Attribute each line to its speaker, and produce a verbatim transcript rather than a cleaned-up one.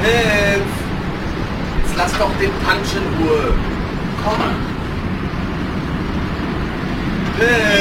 Speaker 1: Pilz! Jetzt lass doch den Punch in Ruhe. Komm. Pilz!